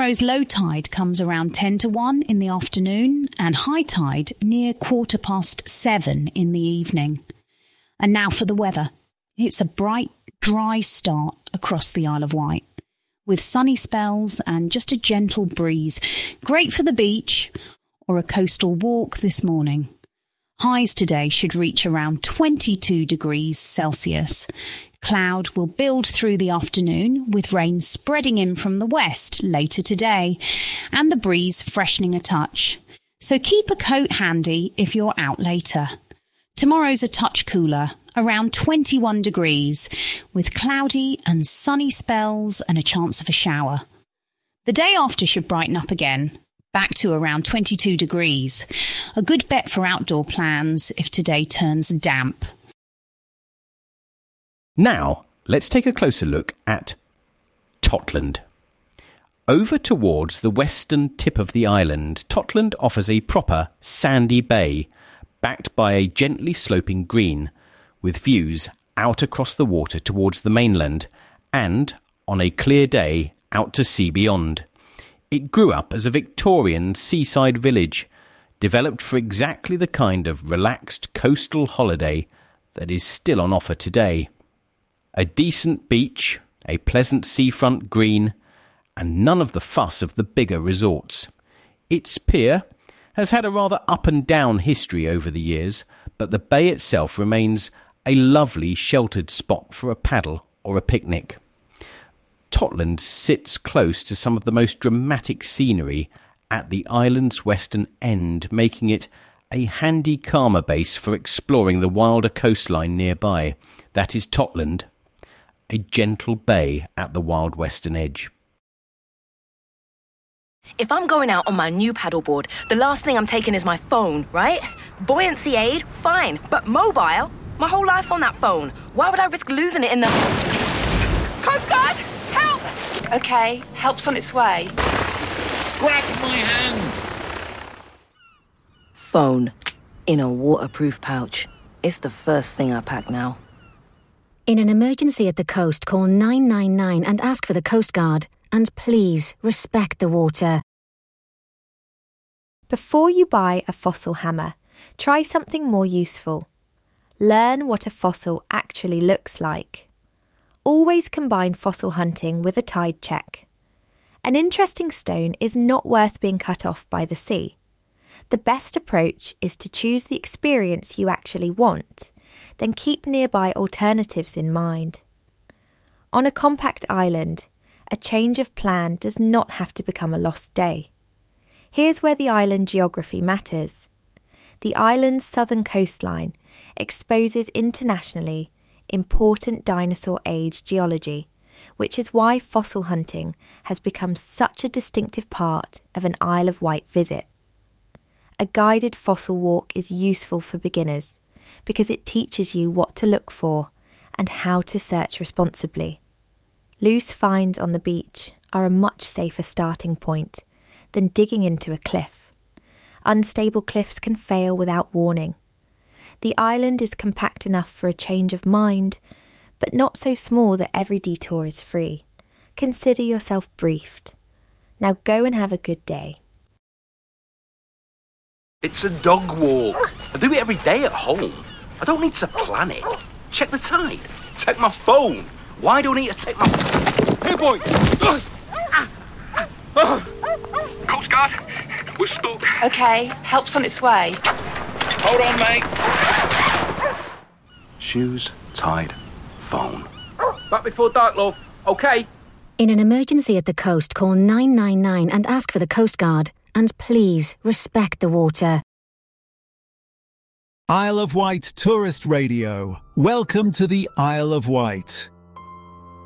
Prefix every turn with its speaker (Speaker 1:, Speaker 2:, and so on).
Speaker 1: Tomorrow's low tide comes around 10 to 1 in the afternoon and high tide near 7:15 in the evening. And now for the weather. It's a bright, dry start across the Isle of Wight, with sunny spells and just a gentle breeze. Great for the beach or a coastal walk this morning. Highs today should reach around 22 degrees Celsius. Cloud will build through the afternoon, with rain spreading in from the west later today, and the breeze freshening a touch. So keep a coat handy if you're out later. Tomorrow's a touch cooler, around 21 degrees, with cloudy and sunny spells and a chance of a shower. The day after should brighten up again, back to around 22 degrees. A good bet for outdoor plans if today turns damp.
Speaker 2: Now, let's take a closer look at Totland. Over towards the western tip of the island, Totland offers a proper sandy bay, backed by a gently sloping green, with views out across the water towards the mainland and, on a clear day, out to sea beyond. It grew up as a Victorian seaside village, developed for exactly the kind of relaxed coastal holiday that is still on offer today. A decent beach, a pleasant seafront green, and none of the fuss of the bigger resorts. Its pier has had a rather up and down history over the years, but the bay itself remains a lovely sheltered spot for a paddle or a picnic. Totland sits close to some of the most dramatic scenery at the island's western end, making it a handy calmer base for exploring the wilder coastline nearby. That is Totland, a gentle bay at the wild western edge.
Speaker 3: If I'm going out on my new paddleboard, the last thing I'm taking is my phone, right? Buoyancy aid, fine. But mobile? My whole life's on that phone. Why would I risk losing it in the... Coast Guard! Help!
Speaker 4: OK, help's on its way.
Speaker 5: Grab my hand!
Speaker 3: Phone. In a waterproof pouch. It's the first thing I pack now.
Speaker 6: In an emergency at the coast, call 999 and ask for the Coast Guard. And please, respect the water.
Speaker 7: Before you buy a fossil hammer, try something more useful. Learn what a fossil actually looks like. Always combine fossil hunting with a tide check. An interesting stone is not worth being cut off by the sea. The best approach is to choose the experience you actually want, then keep nearby alternatives in mind. On a compact island, a change of plan does not have to become a lost day. Here's where the island geography matters. The island's southern coastline exposes internationally important dinosaur age geology, which is why fossil hunting has become such a distinctive part of an Isle of Wight visit. A guided fossil walk is useful for beginners because it teaches you what to look for and how to search responsibly. Loose finds on the beach are a much safer starting point than digging into a cliff. Unstable cliffs can fail without warning. The island is compact enough for a change of mind, but not so small that every detour is free. Consider yourself briefed. Now go and have a good day.
Speaker 8: It's a dog walk. I do it every day at home. I don't need to plan it. Check the tide. Take my phone. Why do I need to take my... Hey, boy! Coast Guard, we're stuck.
Speaker 4: OK, help's on its way.
Speaker 8: Hold on, mate. Shoes, tide, phone.
Speaker 9: Back before dark, love. OK?
Speaker 6: In an emergency at the coast, call 999 and ask for the Coast Guard. And please, respect the water.
Speaker 10: Isle of Wight Tourist Radio. Welcome to the Isle of Wight.